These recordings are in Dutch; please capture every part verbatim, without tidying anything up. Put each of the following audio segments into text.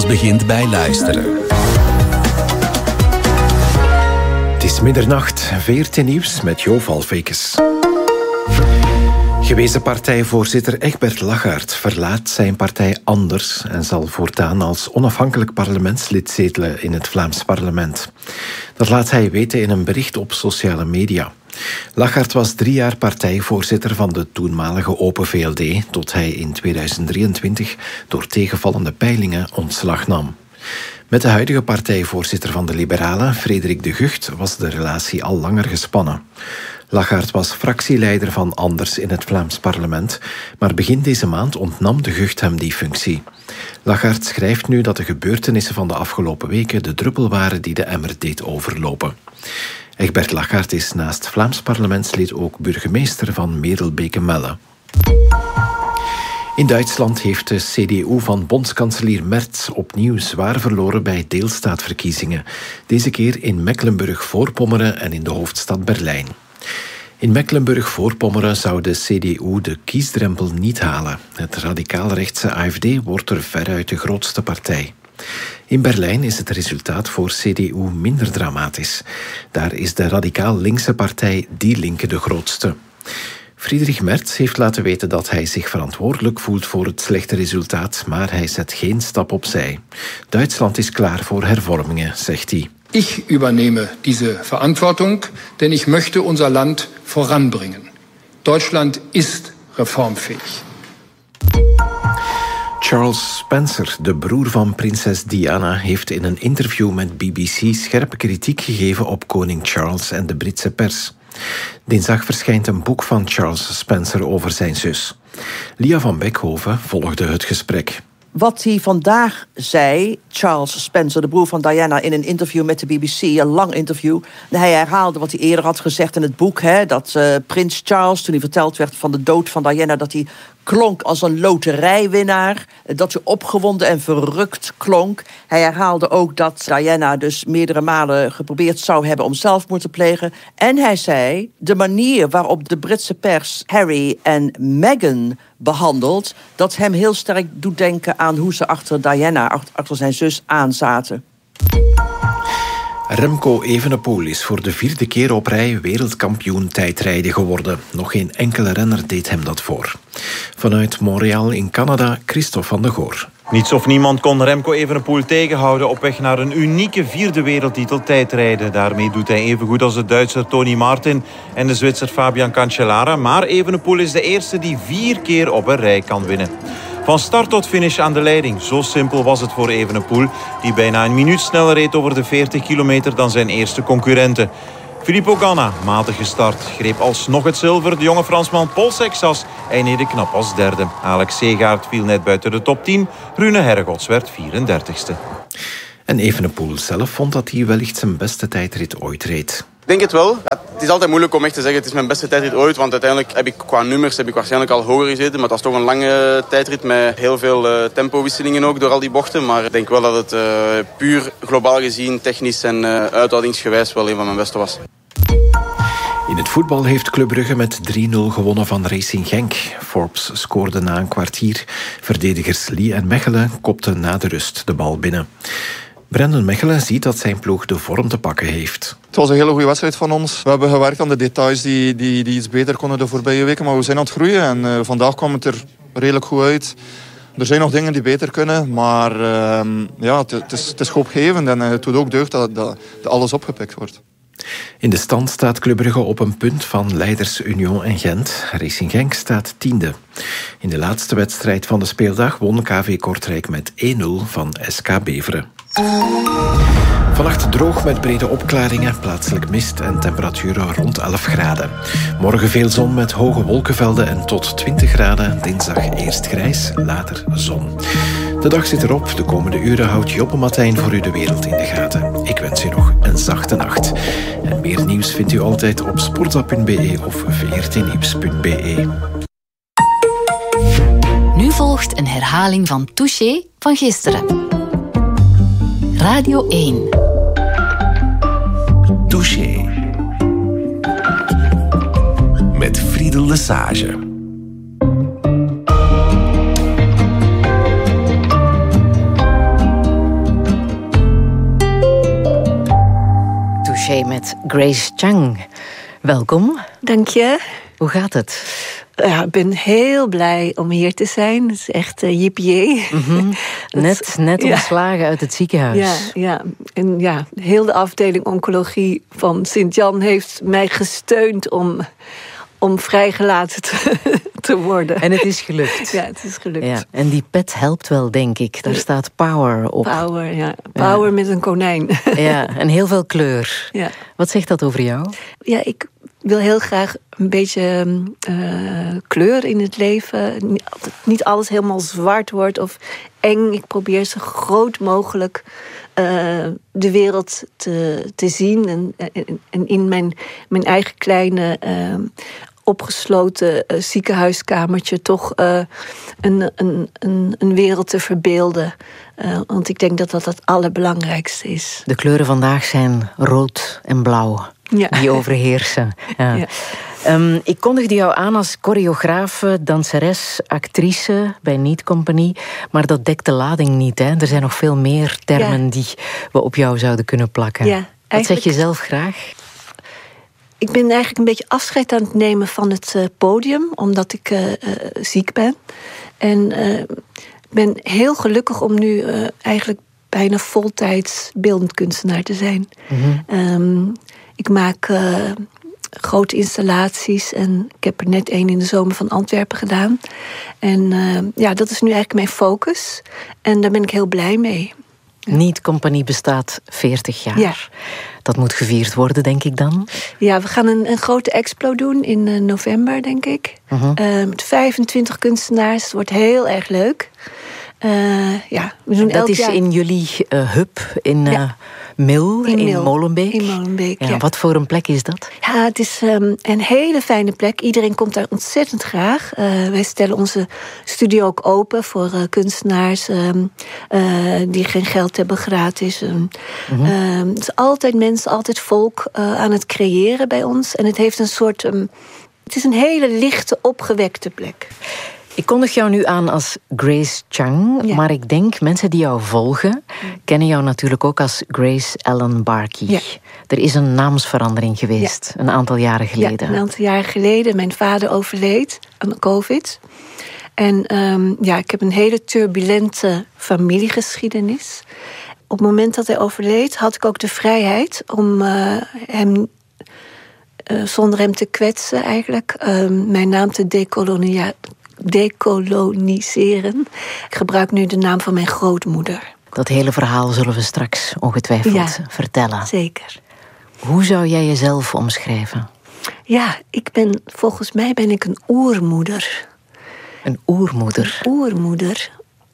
Alles begint bij luisteren. Het is middernacht, V R T Nieuws met Jo Valvekes. Gewezen partijvoorzitter Egbert Lachaert verlaat zijn partij Anders en zal voortaan als onafhankelijk parlementslid zetelen in het Vlaams parlement. Dat laat hij weten in een bericht op sociale media. Lachaert was drie jaar partijvoorzitter van de toenmalige Open V L D, tot hij in tweeduizend drieëntwintig door tegenvallende peilingen ontslag nam. Met de huidige partijvoorzitter van de Liberalen, Frederik de Gucht, was de relatie al langer gespannen. Lachaert was fractieleider van Anders in het Vlaams parlement, maar begin deze maand ontnam de Gucht hem die functie. Lachaert schrijft nu dat de gebeurtenissen van de afgelopen weken de druppel waren die de emmer deed overlopen. Egbert Lachaert is naast Vlaams parlementslid ook burgemeester van Merelbeke-Melle. In Duitsland heeft de C D U van bondskanselier Merz opnieuw zwaar verloren bij deelstaatverkiezingen. Deze keer in Mecklenburg-Voorpommeren en in de hoofdstad Berlijn. In Mecklenburg-Voorpommeren zou de C D U de kiesdrempel niet halen. Het radicaal-rechtse A F D wordt er veruit de grootste partij. In Berlijn is het resultaat voor C D U minder dramatisch. Daar is de radicaal-linkse partij Die Linke de grootste. Friedrich Merz heeft laten weten dat hij zich verantwoordelijk voelt voor het slechte resultaat, maar hij zet geen stap opzij. Duitsland is klaar voor hervormingen, zegt hij. Ich übernehme diese Verantwortung, denn ich möchte unser Land voranbringen. Deutschland ist reformfähig. Charles Spencer, de broer van prinses Diana, heeft in een interview met B B C scherpe kritiek gegeven op koning Charles en de Britse pers. Dinsdag verschijnt een boek van Charles Spencer over zijn zus. Lia van Beckhoven volgde het gesprek. Wat hij vandaag zei, Charles Spencer, de broer van Diana, in een interview met de B B C, een lang interview. Hij herhaalde wat hij eerder had gezegd in het boek, hè, dat uh, prins Charles, toen hij verteld werd van de dood van Diana, dat hij klonk als een loterijwinnaar, dat hij opgewonden en verrukt klonk. Hij herhaalde ook dat Diana dus meerdere malen geprobeerd zou hebben om zelfmoord te plegen. En hij zei, de manier waarop de Britse pers Harry en Meghan behandelt, dat hem heel sterk doet denken aan hoe ze achter Diana, achter zijn zus, aanzaten. Remco Evenepoel is voor de vierde keer op rij wereldkampioen tijdrijden geworden. Nog geen enkele renner deed hem dat voor. Vanuit Montreal in Canada, Christophe van de Goor. Niets of niemand kon Remco Evenepoel tegenhouden op weg naar een unieke vierde wereldtitel tijdrijden. Daarmee doet hij evengoed als de Duitser Tony Martin en de Zwitser Fabian Cancellara. Maar Evenepoel is de eerste die vier keer op een rij kan winnen. Van start tot finish aan de leiding. Zo simpel was het voor Evenepoel, die bijna een minuut sneller reed over de veertig kilometer dan zijn eerste concurrenten. Filippo Ganna, matig gestart, greep alsnog het zilver. De jonge Fransman Paul Sexas eindigde knap als derde. Alex Segaert viel net buiten de top tien. Rune Hergots werd vierendertigste. En Evenepoel zelf vond dat hij wellicht zijn beste tijdrit ooit reed. Ik denk het wel. Ja, het is altijd moeilijk om echt te zeggen het is mijn beste tijdrit ooit. Want uiteindelijk heb ik qua nummers heb ik waarschijnlijk al hoger gezeten. Maar het was toch een lange tijdrit met heel veel uh, tempowisselingen ook door al die bochten. Maar ik denk wel dat het uh, puur globaal gezien, technisch en uh, uithoudingsgewijs wel een van mijn beste was. In het voetbal heeft Club Brugge met drie nul gewonnen van Racing Genk. Forbes scoorde na een kwartier. Verdedigers Lee en Mechelen kopten na de rust de bal binnen. Brendan Mechelen ziet dat zijn ploeg de vorm te pakken heeft. Het was een hele goede wedstrijd van ons. We hebben gewerkt aan de details die, die, die iets beter konden de voorbije weken. Maar we zijn aan het groeien en uh, vandaag kwam het er redelijk goed uit. Er zijn nog dingen die beter kunnen, maar uh, ja, het, het, is, het is hoopgevend. En uh, het doet ook deugd dat, dat, dat alles opgepikt wordt. In de stand staat Club Brugge op een punt van leiders Union en Gent. Racing Genk staat tiende. In de laatste wedstrijd van de speeldag won K V Kortrijk met één nul van S K Beveren. Vannacht droog met brede opklaringen, plaatselijk mist en temperaturen rond elf graden. Morgen veel zon met hoge wolkenvelden en tot twintig graden. Dinsdag eerst grijs, later zon. De dag zit erop. De komende uren houdt Joppe Martijn voor u de wereld in de gaten. Ik wens u nog een zachte nacht. En meer nieuws vindt u altijd op sportza punt b e of v r t nieuws punt b e. Nu volgt een herhaling van Touché van gisteren. Radio één. Touché. Met Friedel Lesage. Touché met Grace Chang. Welkom. Dank je. Hoe gaat het? Ja, ik ben heel blij om hier te zijn. Het is echt uh, yippie. Mm-hmm. Net, net ja. ontslagen uit het ziekenhuis. Ja, ja. En ja, heel de afdeling oncologie van Sint-Jan heeft mij gesteund om, om vrijgelaten te, te worden. En het is gelukt. Ja, het is gelukt. Ja. En die pet helpt wel, denk ik. Daar staat power op. Power, ja. Power ja. met een konijn. Ja, en heel veel kleur. Ja. Wat zegt dat over jou? Ja, ik wil heel graag een beetje uh, kleur in het leven. Niet, niet alles helemaal zwart wordt of eng. Ik probeer zo groot mogelijk uh, de wereld te, te zien. En, en, en in mijn, mijn eigen kleine uh, opgesloten uh, ziekenhuiskamertje toch uh, een, een, een, een wereld te verbeelden. Uh, want ik denk dat dat het allerbelangrijkste is. De kleuren vandaag zijn rood en blauw. Ja. Die overheersen. Ja. Ja. Um, ik kondigde jou aan als choreografe, danseres, actrice bij Neat Company. Maar dat dekt de lading niet. Hè? Er zijn nog veel meer termen ja. die we op jou zouden kunnen plakken. Ja, wat zeg je zelf graag? Ik ben eigenlijk een beetje afscheid aan het nemen van het uh, podium. Omdat ik uh, uh, ziek ben. En uh, ik ben heel gelukkig om nu uh, eigenlijk bijna voltijds beeldend kunstenaar te zijn. Mm-hmm. Um, Ik maak uh, grote installaties en ik heb er net één in de zomer van Antwerpen gedaan. En uh, ja, dat is nu eigenlijk mijn focus. En daar ben ik heel blij mee. Ja. Neat Company bestaat veertig jaar. Ja. Dat moet gevierd worden, denk ik dan? Ja, we gaan een, een grote expo doen in uh, november, denk ik. Uh-huh. Uh, met vijfentwintig kunstenaars. Het wordt heel erg leuk. Uh, ja, we doen dat elk is jaar... in jullie uh, hub in... Uh, ja. Mil in, in Molenbeek. In Molenbeek, ja. ja. Wat voor een plek is dat? Ja, het is um, een hele fijne plek. Iedereen komt daar ontzettend graag. Uh, wij stellen onze studio ook open voor uh, kunstenaars um, uh, die geen geld hebben, gratis. Um, mm-hmm. uh, het is altijd mensen, altijd volk uh, aan het creëren bij ons. En het heeft een soort... Um, het is een hele lichte, opgewekte plek. Ik kondig jou nu aan als Grace Chang, ja. maar ik denk mensen die jou volgen kennen jou natuurlijk ook als Grace Ellen Barkey. Ja. Er is een naamsverandering geweest, ja. een aantal jaren geleden. Ja, een aantal jaren geleden. Mijn vader overleed aan COVID. En um, ja, ik heb een hele turbulente familiegeschiedenis. Op het moment dat hij overleed had ik ook de vrijheid om uh, hem... Uh, zonder hem te kwetsen eigenlijk, uh, mijn naam te decoloniseren. decoloniseren. Ik gebruik nu de naam van mijn grootmoeder. Dat hele verhaal zullen we straks ongetwijfeld ja, vertellen. Zeker. Hoe zou jij jezelf omschrijven? Ja, ik ben, volgens mij ben ik een oermoeder. Een oermoeder? Een oermoeder.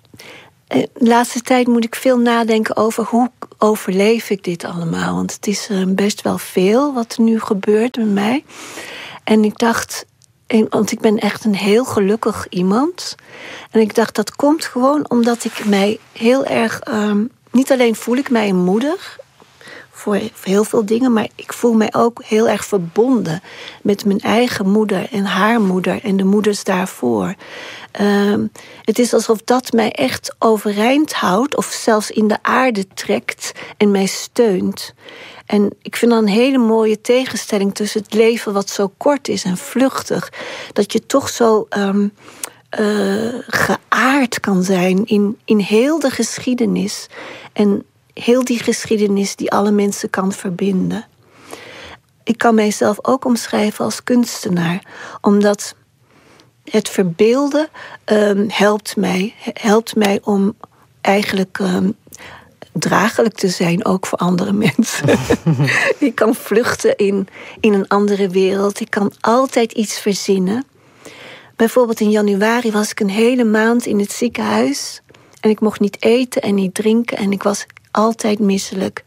De laatste tijd moet ik veel nadenken over hoe overleef ik dit allemaal. Want het is best wel veel wat er nu gebeurt met mij. En ik dacht... Want ik ben echt een heel gelukkig iemand. En ik dacht, dat komt gewoon omdat ik mij heel erg... Um, niet alleen voel ik mij een moeder voor heel veel dingen... maar ik voel mij ook heel erg verbonden met mijn eigen moeder en haar moeder... en de moeders daarvoor. Um, het is alsof dat mij echt overeind houdt... of zelfs in de aarde trekt en mij steunt... En ik vind dat een hele mooie tegenstelling tussen het leven wat zo kort is en vluchtig. Dat je toch zo um, uh, geaard kan zijn in, in heel de geschiedenis. En heel die geschiedenis die alle mensen kan verbinden. Ik kan mijzelf ook omschrijven als kunstenaar. Omdat het verbeelden um, helpt mij. Helpt mij om eigenlijk... Um, draaglijk te zijn, ook voor andere mensen. Ik kan vluchten in, in een andere wereld. Ik kan altijd iets verzinnen. Bijvoorbeeld in januari was ik een hele maand in het ziekenhuis. En ik mocht niet eten en niet drinken. En ik was altijd misselijk.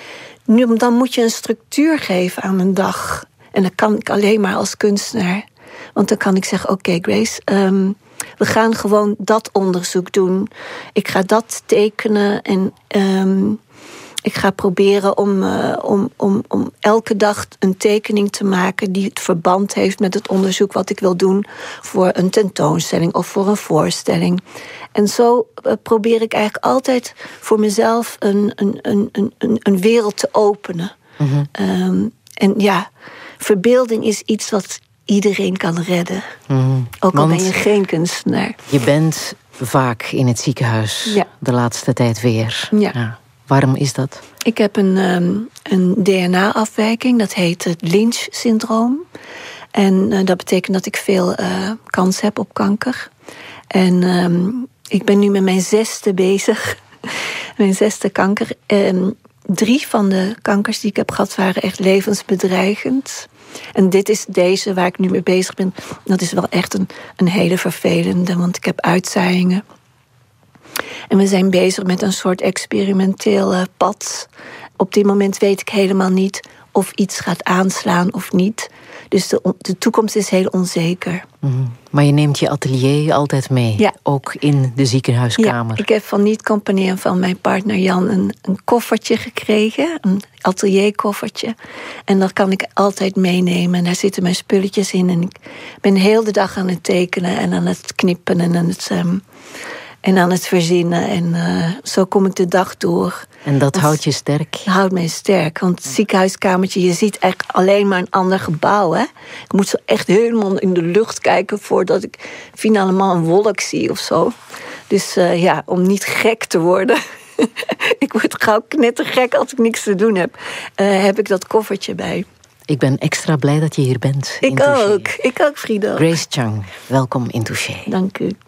Nu, dan moet je een structuur geven aan een dag. En dat kan ik alleen maar als kunstenaar. Want dan kan ik zeggen, oké okay, Grace... Um, we gaan gewoon dat onderzoek doen. Ik ga dat tekenen en um, ik ga proberen om, uh, om, om, om elke dag een tekening te maken die het verband heeft met het onderzoek wat ik wil doen voor een tentoonstelling of voor een voorstelling. En zo uh, probeer ik eigenlijk altijd voor mezelf een, een, een, een, een wereld te openen. Mm-hmm. Um, en ja, verbeelding is iets wat iedereen kan redden. Mm-hmm. Ook al ben je geen kunstenaar. Je bent vaak in het ziekenhuis. Ja. De laatste tijd weer. Ja. Ja. Waarom is dat? Ik heb een, um, een D N A-afwijking. Dat heet het Lynch-syndroom. En uh, dat betekent dat ik veel uh, kans heb op kanker. En um, ik ben nu met mijn zesde bezig. Mijn zesde kanker. Um, drie van de kankers die ik heb gehad waren echt levensbedreigend. En dit is deze waar ik nu mee bezig ben. Dat is wel echt een, een hele vervelende, want ik heb uitzaaiingen. En we zijn bezig met een soort experimenteel uh, pad. Op dit moment weet ik helemaal niet of iets gaat aanslaan of niet. Dus de, de toekomst is heel onzeker. Mm-hmm. Maar je neemt je atelier altijd mee, ja. Ook in de ziekenhuiskamer. Ja, ik heb van Niet Company en van mijn partner Jan een, een koffertje gekregen. Een atelierkoffertje. En dat kan ik altijd meenemen. En daar zitten mijn spulletjes in. En ik ben heel de dag aan het tekenen en aan het knippen en aan het... Um, En aan het verzinnen. En uh, zo kom ik de dag door. En dat want, houdt je sterk? Dat houdt mij sterk. Want het ziekenhuiskamertje, je ziet echt alleen maar een ander gebouw. Hè? Ik moet zo echt helemaal in de lucht kijken voordat ik finalement een wolk zie of zo. Dus uh, ja, om niet gek te worden. Ik word gauw knettergek als ik niks te doen heb. Uh, heb ik dat koffertje bij. Ik ben extra blij dat je hier bent. Ik ook. Ik ook, Frieda. Grace Chang, welkom in Touché. Dank u.